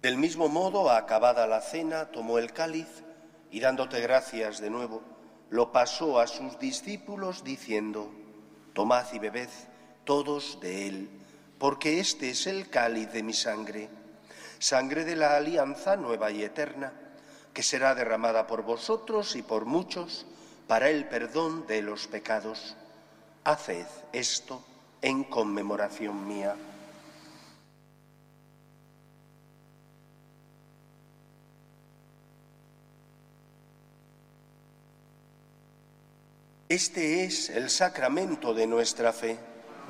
Del mismo modo, acabada la cena, tomó el cáliz y, dándote gracias de nuevo, lo pasó a sus discípulos diciendo: tomad y bebed todos de él, porque este es el cáliz de mi sangre, sangre de la alianza nueva y eterna, que será derramada por vosotros y por muchos para el perdón de los pecados. Haced esto en conmemoración mía. Este es el sacramento de nuestra fe.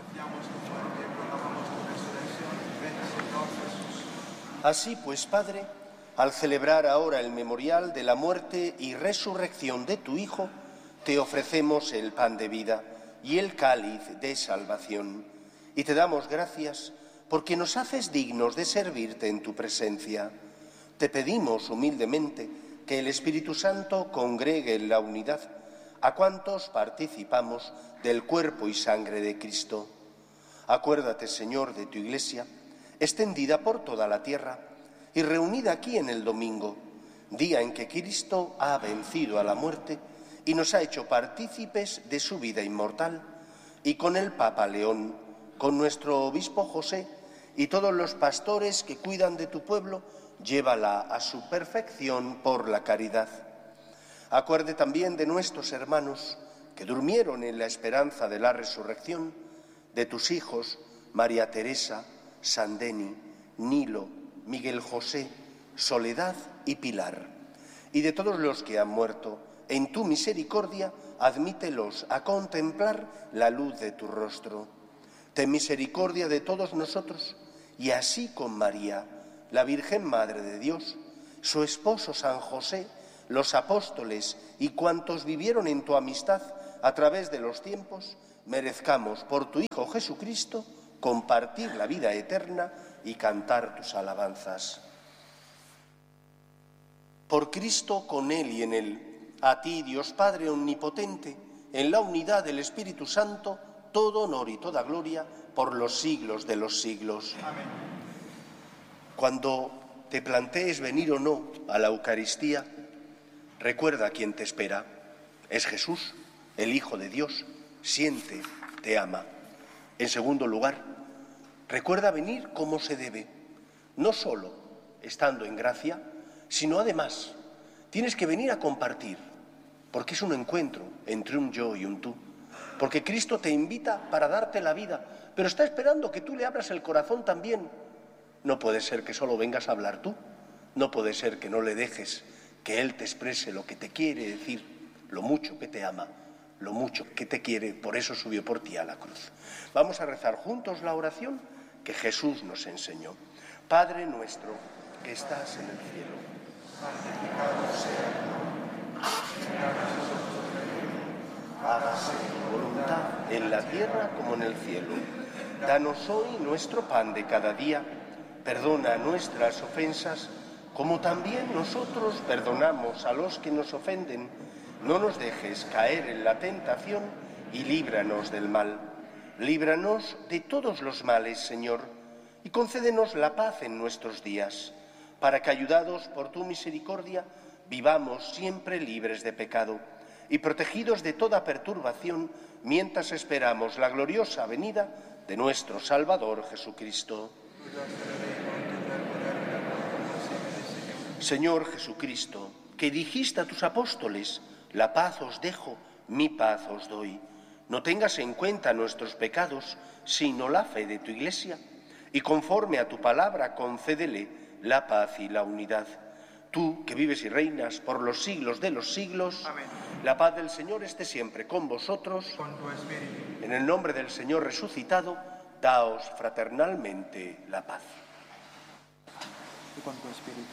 Así pues, Padre, al celebrar ahora el memorial de la muerte y resurrección de tu Hijo, te ofrecemos el pan de vida y el cáliz de salvación, y te damos gracias porque nos haces dignos de servirte en tu presencia. Te pedimos humildemente que el Espíritu Santo congregue en la unidad a cuantos participamos del cuerpo y sangre de Cristo. Acuérdate, Señor, de tu Iglesia, extendida por toda la tierra y reunida aquí en el domingo, día en que Cristo ha vencido a la muerte y nos ha hecho partícipes de su vida inmortal, y con el Papa León, con nuestro obispo José y todos los pastores que cuidan de tu pueblo, llévala a su perfección por la caridad. Acuerde también de nuestros hermanos que durmieron en la esperanza de la resurrección, de tus hijos María Teresa, Sandeni, Nilo, Miguel José, Soledad y Pilar, y de todos los que han muerto. En tu misericordia admítelos a contemplar la luz de tu rostro. Ten misericordia de todos nosotros, y así con María, la Virgen Madre de Dios, su esposo San José, los apóstoles y cuantos vivieron en tu amistad a través de los tiempos, merezcamos por tu Hijo Jesucristo compartir la vida eterna y cantar tus alabanzas. Por Cristo, con Él y en Él, a ti, Dios Padre omnipotente, en la unidad del Espíritu Santo, todo honor y toda gloria por los siglos de los siglos. Amén. Cuando te plantees venir o no a la Eucaristía, recuerda quién te espera. Es Jesús, el Hijo de Dios. Siente, te ama. En segundo lugar, recuerda venir como se debe, no solo estando en gracia, sino además tienes que venir a compartir, porque es un encuentro entre un yo y un tú, porque Cristo te invita para darte la vida, pero está esperando que tú le abras el corazón también. No puede ser que solo vengas a hablar tú, no puede ser que no le dejes que Él te exprese lo que te quiere decir, lo mucho que te ama, lo mucho que te quiere, por eso subió por ti a la cruz. Vamos a rezar juntos la oración que Jesús nos enseñó. Padre nuestro que estás en el cielo, santificado sea tu nombre, hágase tu voluntad en la tierra como en el cielo. Danos hoy nuestro pan de cada día, perdona nuestras ofensas, como también nosotros perdonamos a los que nos ofenden. No nos dejes caer en la tentación y líbranos del mal. Líbranos de todos los males, Señor, y concédenos la paz en nuestros días, para que, ayudados por tu misericordia, vivamos siempre libres de pecado y protegidos de toda perturbación, mientras esperamos la gloriosa venida de nuestro Salvador Jesucristo. Señor Jesucristo, que dijiste a tus apóstoles: la paz os dejo, mi paz os doy. No tengas en cuenta nuestros pecados, sino la fe de tu Iglesia, y conforme a tu palabra concédele la paz y la unidad. Tú, que vives y reinas por los siglos de los siglos. Amén. La paz del Señor esté siempre con vosotros. Con tu espíritu. En el nombre del Señor resucitado, daos fraternalmente la paz. Y con tu espíritu.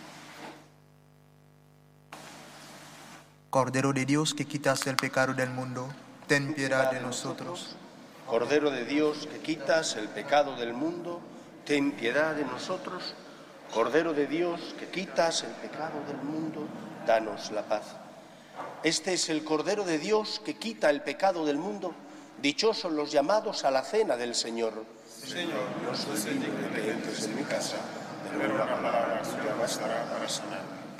Cordero de Dios, que quitas el pecado del mundo, ten piedad de nosotros. Cordero de Dios, que quitas el pecado del mundo, ten piedad de nosotros. Cordero de Dios, que quitas el pecado del mundo, danos la paz. Este es el Cordero de Dios que quita el pecado del mundo. Dichosos los llamados a la cena del Señor. Señor, no soy digno de que entres en mi casa, pero una palabra bastará para sanarme.